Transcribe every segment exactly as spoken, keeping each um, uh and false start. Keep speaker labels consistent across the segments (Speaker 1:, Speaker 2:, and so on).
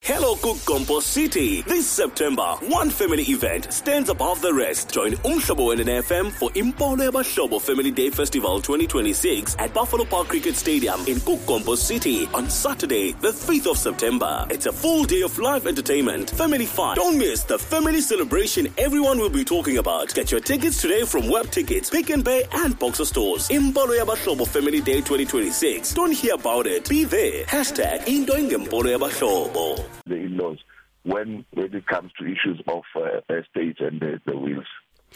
Speaker 1: Hello Kukompo City. This September, one family event stands above the rest. Join Umhlobo and an F M for Impolo Yabahlobo Family Day Festival twenty twenty-six at Buffalo Park Cricket Stadium in Kukompo City on Saturday, the fifth of September. It's a full day of live entertainment, family fun. Don't miss the family celebration everyone will be talking about. Get your tickets today from Web Tickets, Pick and Pay and Boxer stores. Impolo Yabahlobo Family Day twenty twenty-six. Don't hear about it. Be there. Hashtag Into Impolo Yabahlobo.
Speaker 2: The in-laws when, when it comes to issues of uh, estates and the, the wills.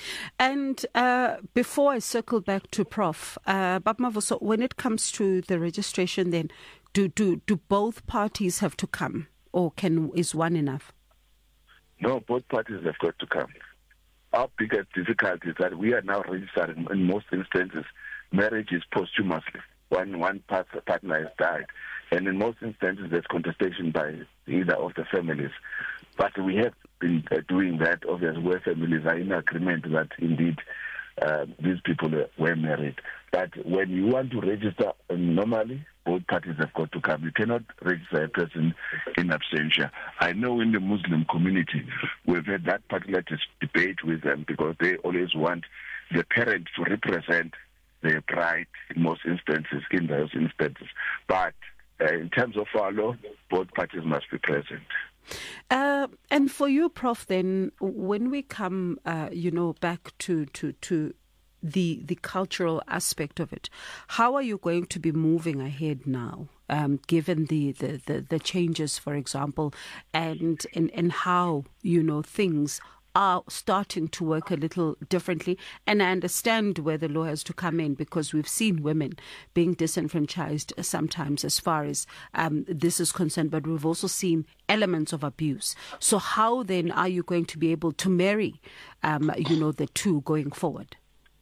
Speaker 3: And uh, before I circle back to Professor Uh, Babamavuso, when it comes to the registration then, do, do, do both parties have to come or can is one enough?
Speaker 2: No, both parties have got to come. Our biggest difficulty is that we are now registering, in most instances, marriage is posthumously. One, one part, partner has died. And in most instances, there's contestation by either of the families. But we have been uh, doing that, obviously, where families are in agreement that indeed uh, these people were married. But when you want to register uh, normally, both parties have got to come. You cannot register a person in absentia. I know in the Muslim community, we've had that particular debate with them because they always want the parent to represent their bride in most instances, in those instances. But Uh, in terms of our law, both parties must be present.
Speaker 3: Uh, and for you, Prof, then, when we come, uh, you know, back to, to, to the the cultural aspect of it, how are you going to be moving ahead now, um, given the, the, the, the changes, for example, and, and, and how, you know, things are starting to work a little differently? And I understand where the law has to come in because we've seen women being disenfranchised sometimes as far as um, this is concerned, but we've also seen elements of abuse. So how then are you going to be able to marry, um, you know, the two going forward?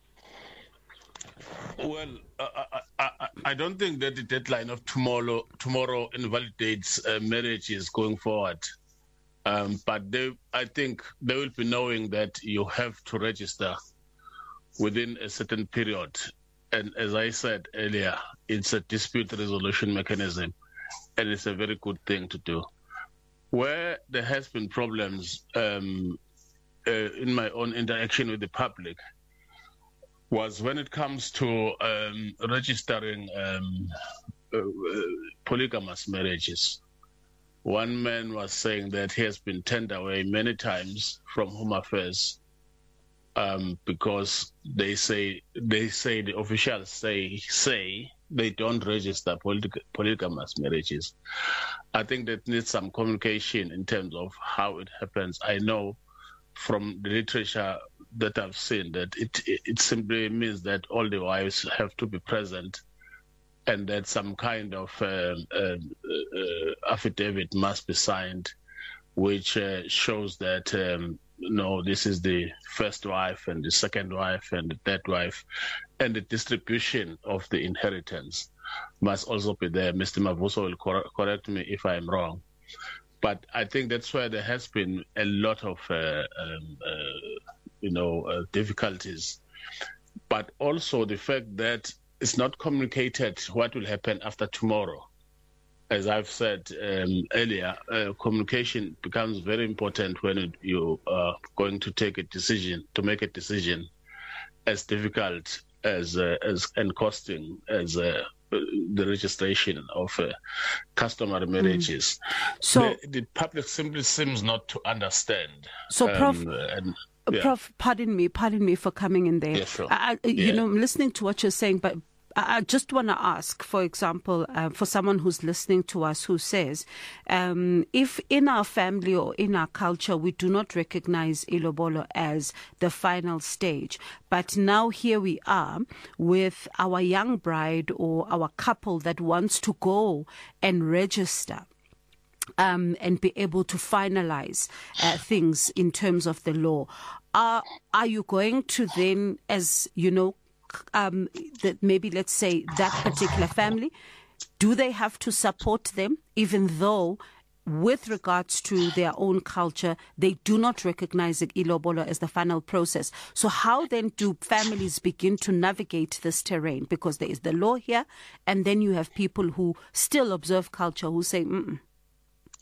Speaker 4: Well, uh, I, I, I don't think that the deadline of tomorrow tomorrow invalidates uh, marriages going forward. Um, but they, I think they will be knowing that you have to register within a certain period. And as I said earlier, it's a dispute resolution mechanism, and it's a very good thing to do. Where there has been problems um, uh, in my own interaction with the public was when it comes to um, registering um, uh, uh, polygamous marriages. One man was saying that he has been turned away many times from Home Affairs um, because they say they say the officials say say they don't register poly- polygamous marriages. I think that needs some communication in terms of how it happens. I know from the literature that I've seen that it it, it simply means that all the wives have to be present, and that some kind of uh, uh, uh, affidavit must be signed, which uh, shows that, um, no, this is the first wife and the second wife and the third wife, and the distribution of the inheritance must also be there. Mister Mavuso will cor- correct me if I'm wrong. But I think that's where there has been a lot of, uh, um, uh, you know, uh, difficulties. But also the fact that it's not communicated what will happen after tomorrow. As I've said um, earlier, uh, communication becomes very important when it, you are going to take a decision, to make a decision as difficult as uh, as and costing as uh, the registration of uh, customary marriages. Mm. So the, the public simply seems not to understand.
Speaker 3: So, Prof.
Speaker 4: Um, and, Yeah.
Speaker 3: Prof, pardon me, pardon me for coming in there.
Speaker 4: Yeah, sure.
Speaker 3: I, you
Speaker 4: yeah.
Speaker 3: know, I'm listening to what you're saying, but I just want to ask, for example, uh, for someone who's listening to us who says, um, if in our family or in our culture we do not recognize ilobolo as the final stage, but now here we are with our young bride or our couple that wants to go and register, Um, and be able to finalize uh, things in terms of the law. Are are you going to then, as you know, um, that maybe let's say that particular family, do they have to support them, even though with regards to their own culture, they do not recognize the ilobolo as the final process? So how then do families begin to navigate this terrain? Because there is the law here, and then you have people who still observe culture who say, mm-mm.